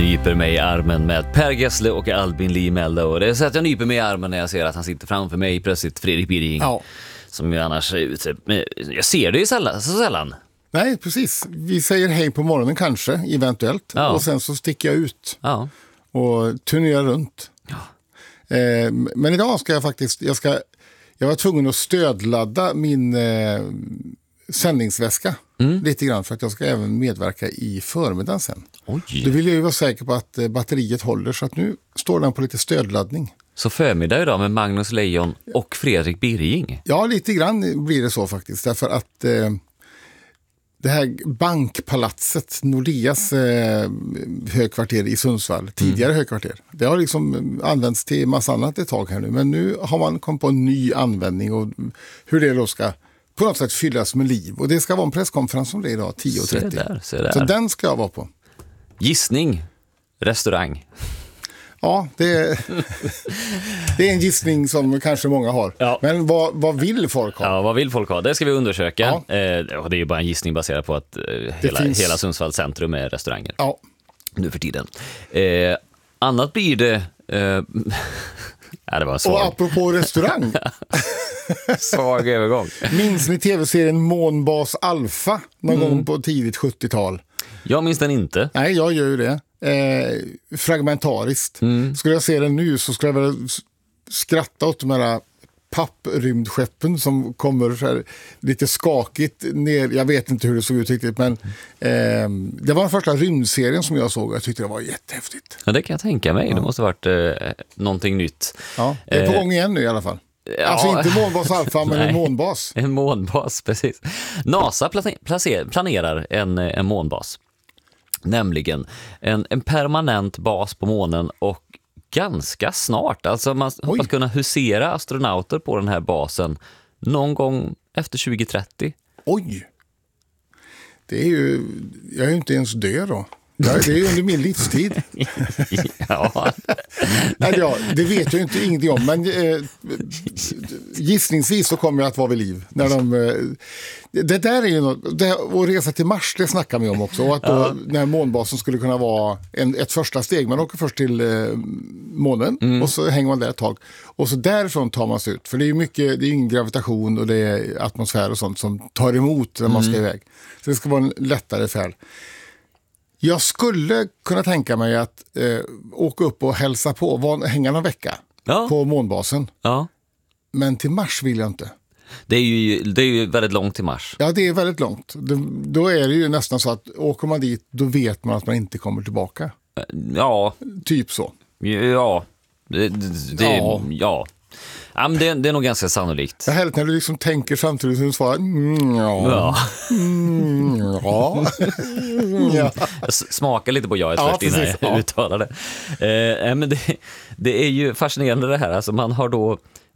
nyper mig i armen med Per Gessle och Albin Limelda. Och det är så att jag nyper mig i armen när jag ser att han sitter framför mig, plötsligt Fredrik Birring. Ja. Som ju annars är ute. Jag ser det ju så sällan. Nej, precis. Vi säger hej på morgonen kanske, eventuellt. Ja. Och sen så sticker jag ut Ja. och turnerar runt. Ja. Men idag ska jag faktiskt... Jag var tvungen att stödladda min sändningsväska lite grann för att jag ska även medverka i förmiddagen sen. Oj. Då vill jag ju vara säker på att batteriet håller, så att nu står den på lite stödladdning. Så förmiddag idag med Magnus Lejon och Fredrik Birring. Ja, lite grann blir det så faktiskt. Därför att det här bankpalatset, Nordeas högkvarter i Sundsvall, tidigare högkvarter, det har liksom använts till massa annat ett tag här nu. Men nu har man kommit på en ny användning och hur det då ska på något sätt fyllas med liv. Och det ska vara en presskonferens om det idag, 10:30. Se där. Så den ska jag vara på. Gissning, restaurang. Ja, det är en gissning som kanske många har. Ja. Men vad vill folk ha? Ja, vad vill folk ha? Det ska vi undersöka. Ja. Och det är ju bara en gissning baserad på att hela Sundsvalls centrum är restauranger. Ja. Nu för tiden. Annat blir det... ja, det var en Och svag, apropå restaurang, svag övergång. minns ni tv-serien Månbas Alpha någon gång på tidigt 70-tal? Jag minns den inte. Nej, jag gör ju det. Fragmentariskt. Skulle jag se den nu så skulle jag väl skratta åt de här papprymdskeppen som kommer så här lite skakigt ner. Jag vet inte hur det såg ut riktigt, men det var den första rymdserien som jag såg. Jag tyckte det var jättehäftigt. Ja, det kan jag tänka mig. Det måste ha varit någonting nytt. Ja, det är på gång igen nu i alla fall. Alltså inte Månbas Alpha, men en månbas. En månbas, precis. NASA planerar en månbas. Nämligen en permanent bas på månen och ganska snart. Alltså man hoppas kunna husera astronauter på den här basen någon gång efter 2030. Oj! Det är ju... Jag är ju inte ens död då. Det är ju under min livstid. Ja. Nej, ja, det vet jag inte ingenting om, men gissningsvis så kommer jag att vara vid liv. När det där är ju något, att resa till Mars, det snackar vi om också. Och att då, när månbasen skulle kunna vara ett första steg. Man åker först till månen och så hänger man där ett tag. Och så därifrån tar man sig ut. För det är ju mycket, det är ingen gravitation och det är atmosfär och sånt som tar emot när man ska iväg. Så det ska vara en lättare färd. Jag skulle kunna tänka mig att åka upp och hälsa på, hänga någon vecka på månbasen. Ja. Men till Mars vill jag inte. Det är ju väldigt långt till Mars. Ja, det är väldigt långt. Då är det ju nästan så att åker man dit, då vet man att man inte kommer tillbaka. Ja. Typ så. Ja. Ja, men det är nog ganska sannolikt. Det är härligt när du liksom tänker samtidigt som du svarar ja. Jag smakar lite på jaet först innan jag uttalar det. Men det är ju fascinerande det här. Alltså man har då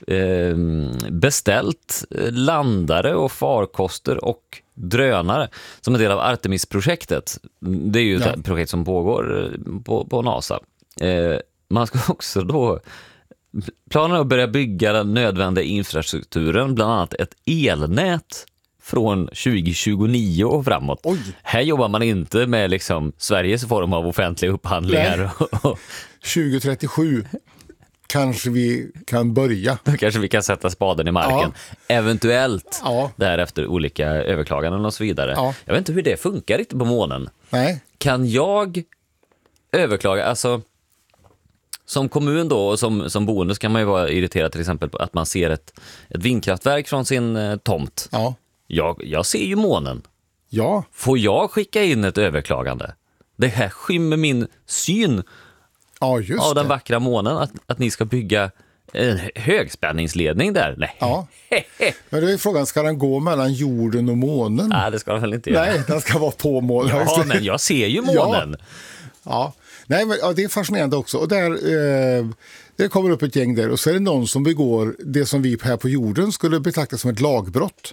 beställt landare och farkoster och drönare som en del av Artemis-projektet. Det är ju ett projekt som pågår på NASA. Man ska också då planen att börja bygga den nödvändiga infrastrukturen, bland annat ett elnät från 2029 och framåt. Oj. Här jobbar man inte med liksom Sveriges form av offentliga upphandlingar. 2037 kanske vi kan börja. Då kanske vi kan sätta spaden i marken. Eventuellt därefter olika överklaganden och så vidare. Jag vet inte hur det funkar riktigt på månen. Nej. Kan jag överklaga, alltså som kommun då och som boende så kan man ju vara irriterad till exempel på att man ser ett vindkraftverk från sin tomt. Ja. Jag ser ju månen. Ja. Får jag skicka in ett överklagande? Det här skymmer min syn av den vackra månen att ni ska bygga en högspänningsledning där. Nej. Ja. Men då är frågan, ska den gå mellan jorden och månen? Nej, det ska den väl inte göra. Nej, den ska vara på månen. Ja, men jag ser ju månen. Ja. Nej, men det är fascinerande också. Och det kommer upp ett gäng där och så är det någon som begår det som vi här på jorden skulle betrakta som ett lagbrott.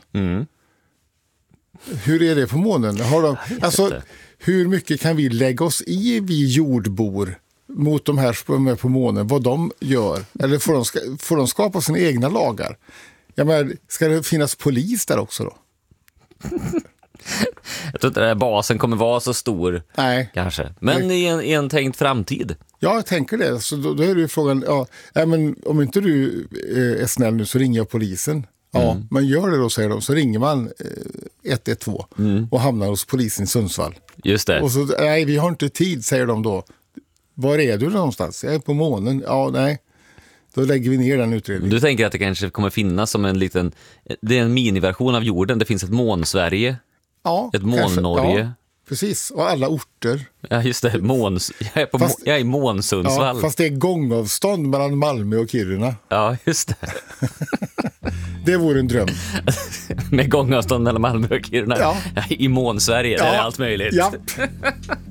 Hur är det på månen? Hur mycket kan vi lägga oss i, vi jordbor, mot de här som är på månen, vad de gör? Eller får de skapa sina egna lagar? Ja, men ska det finnas polis där också då? Jag tror inte den här basen kommer vara så stor. Nej. Kanske. Men i en tänkt framtid. Ja, jag tänker det. Så då är det ju frågan, men om inte du är snäll nu så ringer jag polisen. Ja, men gör det då, säger de. Så ringer man 112 och hamnar hos polisen i Sundsvall. Just det. Och så, nej, vi har inte tid, säger de då. Var är du någonstans? Jag är på månen. Ja, nej. Då lägger vi ner den utredningen. Du tänker att det kanske kommer finnas som en liten... Det är en miniversion av jorden. Det finns ett mån-Sverige. Ja, ett mån-Norge. Ja, precis. Och alla orter. Ja, just det. Jag är i Mån-Sundsvall. Ja, fast det är gångavstånd mellan Malmö och Kiruna. Ja, just det. Det vore en dröm. Med gångavstånd mellan Malmö och Kiruna. Ja. I Mån-Sverige, det är allt möjligt. Ja.